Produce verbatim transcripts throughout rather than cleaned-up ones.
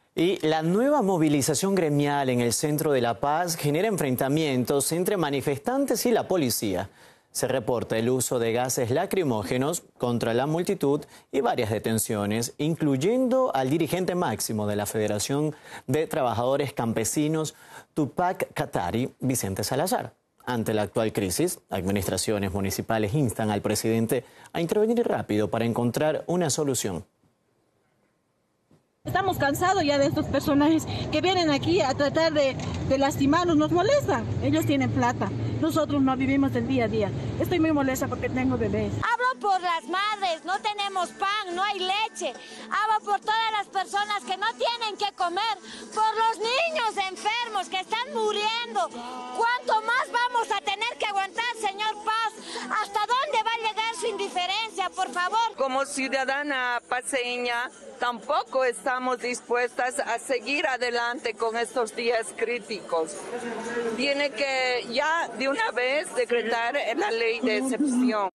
Y la nueva movilización gremial en el centro de La Paz genera enfrentamientos entre manifestantes y la policía. Se reporta el uso de gases lacrimógenos contra la multitud y varias detenciones, incluyendo al dirigente máximo de la Federación de Trabajadores Campesinos, Tupac Katari, Vicente Salazar. Ante la actual crisis, administraciones municipales instan al presidente a intervenir rápido para encontrar una solución. Estamos cansados ya de estos personajes que vienen aquí a tratar de, de lastimarnos, nos molestan. Ellos tienen plata, nosotros no vivimos del día a día. Estoy muy molesta porque tengo bebés. Hablo por las madres, no tenemos pan, no hay leche. Hablo por todas las personas que no tienen que comer, por los niños enfermos que están muriendo. ¿Cuánto más vamos a tener que aguantar, señor Paz? ¿Hasta dónde va a llegar su indiferencia, por favor? Como ciudadana paceña, tampoco estamos dispuestas a seguir adelante con estos días críticos. Tiene que ya de una vez decretar la ley de excepción.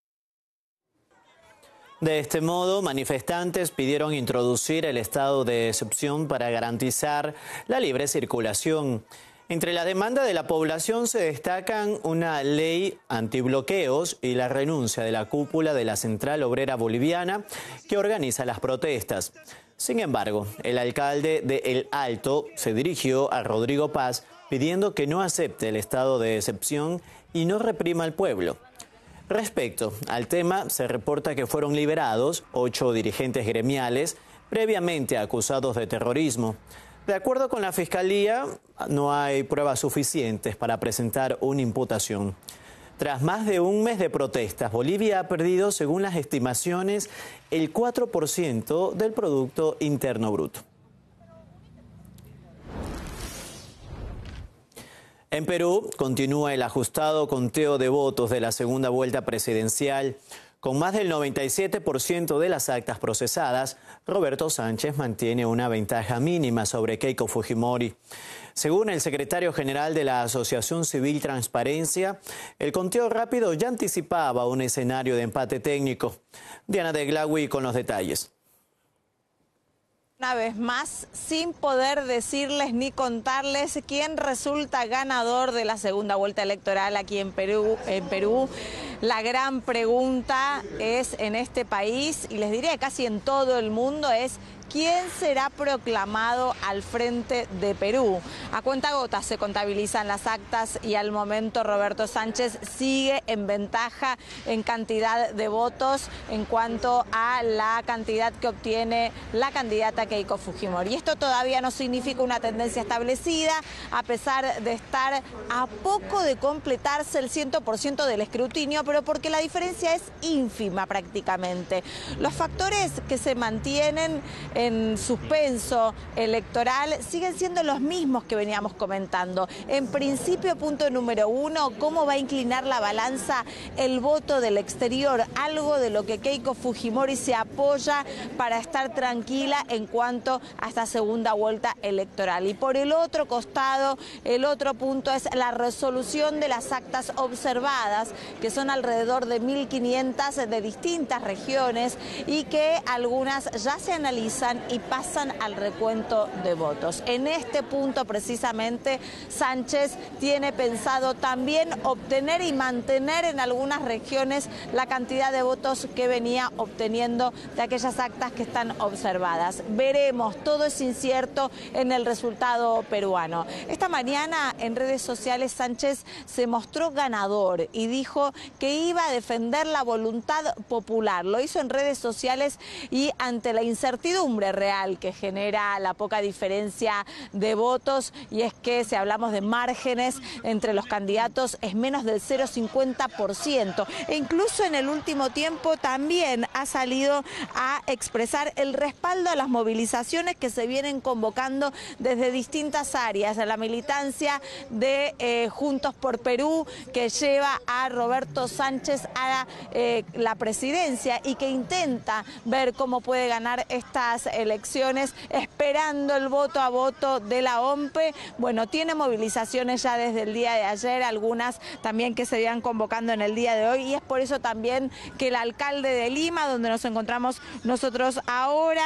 De este modo, manifestantes pidieron introducir el estado de excepción para garantizar la libre circulación. Entre la demanda de la población se destacan una ley antibloqueos y la renuncia de la cúpula de la Central Obrera Boliviana que organiza las protestas. Sin embargo, el alcalde de El Alto se dirigió a Rodrigo Paz pidiendo que no acepte el estado de excepción y no reprima al pueblo. Respecto al tema, se reporta que fueron liberados ocho dirigentes gremiales previamente acusados de terrorismo. De acuerdo con la Fiscalía, no hay pruebas suficientes para presentar una imputación. Tras más de un mes de protestas, Bolivia ha perdido, según las estimaciones, el cuatro por ciento del Producto Interno Bruto. En Perú continúa el ajustado conteo de votos de la segunda vuelta presidencial. Con más del noventa y siete por ciento de las actas procesadas, Roberto Sánchez mantiene una ventaja mínima sobre Keiko Fujimori. Según el secretario general de la Asociación Civil Transparencia, el conteo rápido ya anticipaba un escenario de empate técnico. Diana de Glagui con los detalles. Una vez más, sin poder decirles ni contarles quién resulta ganador de la segunda vuelta electoral aquí en Perú. En Perú, la gran pregunta es en este país, y les diría casi en todo el mundo, es ¿quién será proclamado al frente de Perú? A cuentagotas se contabilizan las actas y al momento Roberto Sánchez sigue en ventaja en cantidad de votos en cuanto a la cantidad que obtiene la candidata Keiko Fujimori. Y esto todavía no significa una tendencia establecida, a pesar de estar a poco de completarse el cien por ciento del escrutinio, pero porque la diferencia es ínfima prácticamente. Los factores que se mantienen en suspenso electoral siguen siendo los mismos que veníamos comentando. En principio, punto número uno, cómo va a inclinar la balanza el voto del exterior, algo de lo que Keiko Fujimori se apoya para estar tranquila en cuanto a esta segunda vuelta electoral. Y por el otro costado, el otro punto es la resolución de las actas observadas, que son alrededor de mil quinientas de distintas regiones y que algunas ya se analizan y pasan al recuento de votos. En este punto precisamente Sánchez tiene pensado también obtener y mantener en algunas regiones la cantidad de votos que venía obteniendo de aquellas actas que están observadas. Veremos, todo es incierto en el resultado peruano. Esta mañana en redes sociales Sánchez se mostró ganador y dijo que iba a defender la voluntad popular. Lo hizo en redes sociales y ante la incertidumbre real que genera la poca diferencia de votos, y es que si hablamos de márgenes entre los candidatos es menos del cero coma cincuenta por ciento, e incluso en el último tiempo también ha salido a expresar el respaldo a las movilizaciones que se vienen convocando desde distintas áreas, a la militancia de eh, Juntos por Perú, que lleva a Roberto Sánchez a la, eh, la presidencia y que intenta ver cómo puede ganar estas elecciones, esperando el voto a voto de la O M P E. Bueno, tiene movilizaciones ya desde el día de ayer, algunas también que se iban convocando en el día de hoy, y es por eso también que el alcalde de Lima, donde nos encontramos nosotros ahora,